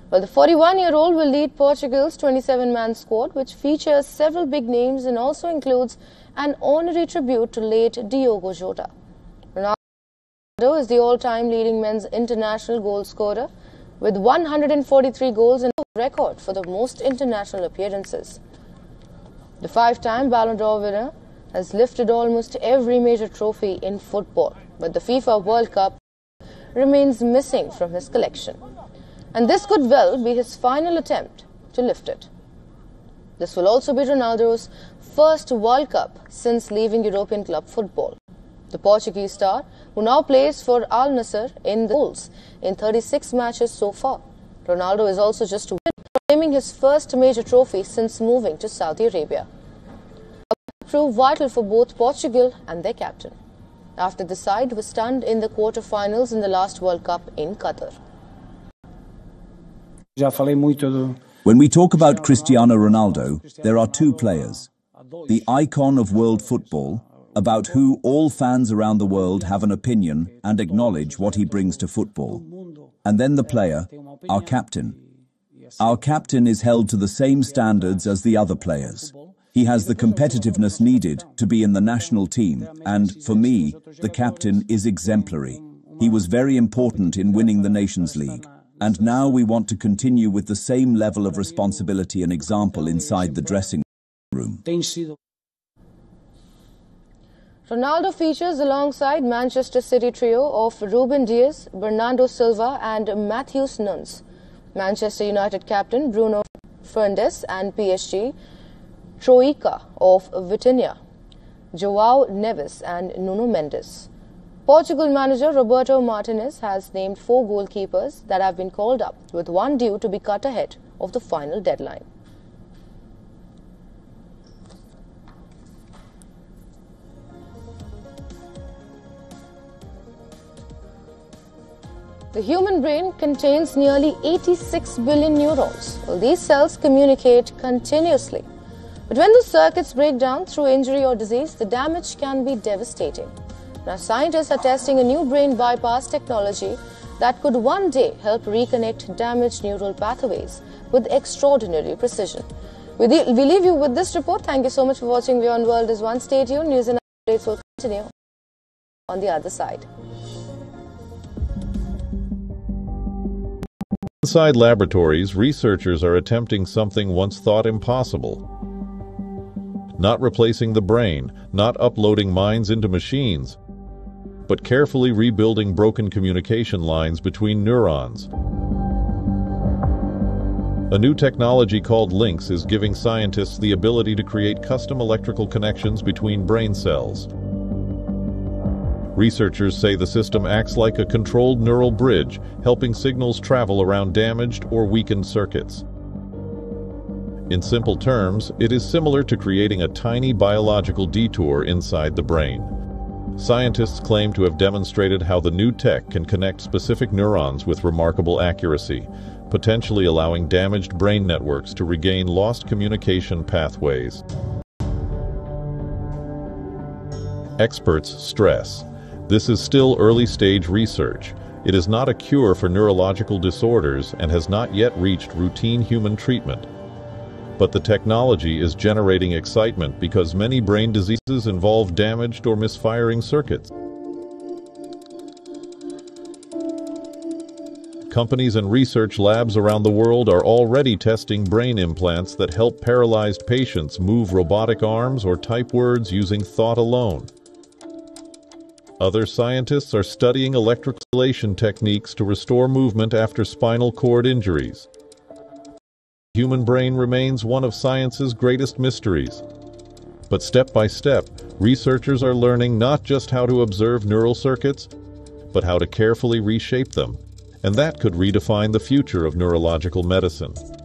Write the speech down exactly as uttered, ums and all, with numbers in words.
Well, the forty-one-year-old will lead Portugal's twenty-seven man squad, which features several big names and also includes an honorary tribute to late Diogo Jota. Ronaldo is the all-time leading men's international goal scorer with one hundred forty-three goals and a record for the most international appearances. The five-time Ballon d'Or winner has lifted almost every major trophy in football, but the FIFA World Cup remains missing from his collection. And this could well be his final attempt to lift it. This will also be Ronaldo's first World Cup since leaving European club football. The Portuguese star, who now plays for Al Nassr in the goals in thirty-six matches so far. Ronaldo is also just claiming his first major trophy since moving to Saudi Arabia. It proved vital for both Portugal and their captain, after the side was stunned in the quarter-finals in the last World Cup in Qatar. When we talk about Cristiano Ronaldo, there are two players. The icon of world football, about who all fans around the world have an opinion and acknowledge what he brings to football. And then the player, our captain. Our captain is held to the same standards as the other players. He has the competitiveness needed to be in the national team, and, for me, the captain is exemplary. He was very important in winning the Nations League. And now we want to continue with the same level of responsibility and example inside the dressing room. Ronaldo features alongside Manchester City trio of Ruben Dias, Bernardo Silva and Matheus Nunes, Manchester United captain Bruno Fernandes and P S G Troika of Vitinha, João Neves and Nuno Mendes. Portugal manager Roberto Martinez has named four goalkeepers that have been called up, with one due to be cut ahead of the final deadline. The human brain contains nearly eighty-six billion neurons. Well, these cells communicate continuously. But when the circuits break down through injury or disease, the damage can be devastating. Now, scientists are testing a new brain bypass technology that could one day help reconnect damaged neural pathways with extraordinary precision. We, we leave you with this report. Thank you so much for watching Beyond World is One. Stay tuned. News and updates will continue on the other side. Inside laboratories, researchers are attempting something once thought impossible. Not replacing the brain, not uploading minds into machines, but carefully rebuilding broken communication lines between neurons. A new technology called LINX is giving scientists the ability to create custom electrical connections between brain cells. Researchers say the system acts like a controlled neural bridge, helping signals travel around damaged or weakened circuits. In simple terms, it is similar to creating a tiny biological detour inside the brain. Scientists claim to have demonstrated how the new tech can connect specific neurons with remarkable accuracy, potentially allowing damaged brain networks to regain lost communication pathways. Experts stress, this is still early-stage research. It is not a cure for neurological disorders and has not yet reached routine human treatment. But the technology is generating excitement because many brain diseases involve damaged or misfiring circuits. Companies and research labs around the world are already testing brain implants that help paralyzed patients move robotic arms or type words using thought alone. Other scientists are studying electrical stimulation techniques to restore movement after spinal cord injuries. The human brain remains one of science's greatest mysteries. But step by step, researchers are learning not just how to observe neural circuits, but how to carefully reshape them. And that could redefine the future of neurological medicine.